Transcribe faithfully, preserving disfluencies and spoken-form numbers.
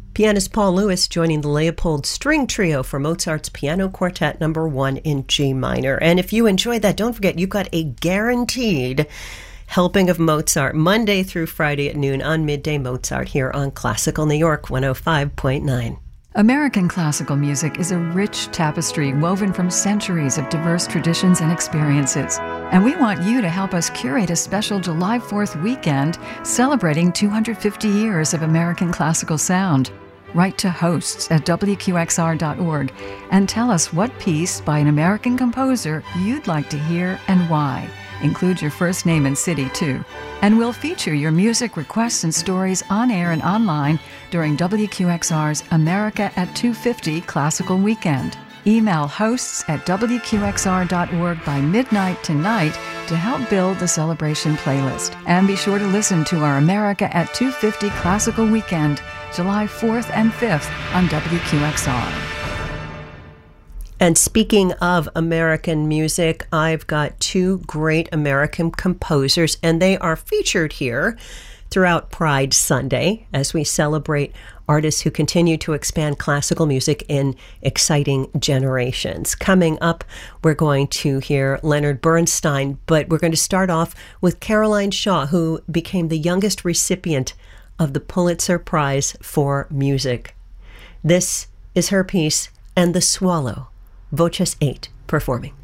Pianist Paul Lewis joining the Leopold String Trio for Mozart's Piano Quartet number one in G minor. And if you enjoyed that, don't forget you've got a guaranteed helping of Mozart Monday through Friday at noon on Midday Mozart here on Classical New York one oh five point nine. American classical music is a rich tapestry woven from centuries of diverse traditions and experiences. And we want you to help us curate a special July fourth weekend celebrating two hundred fifty years of American classical sound. Write to hosts at W Q X R dot org and tell us what piece by an American composer you'd like to hear and why. Include your first name and city, too. And we'll feature your music requests and stories on air and online during W Q X R's America at two fifty Classical Weekend. Email hosts at W Q X R dot org by midnight tonight to help build the celebration playlist. And be sure to listen to our America at two fifty Classical Weekend, July fourth and fifth on W Q X R. And speaking of American music, I've got two great American composers, and they are featured here throughout Pride Sunday as we celebrate artists who continue to expand classical music in exciting generations. Coming up, we're going to hear Leonard Bernstein, but we're going to start off with Caroline Shaw, who became the youngest recipient of the Pulitzer Prize for Music. This is her piece, And the Swallow, Voces eight performing.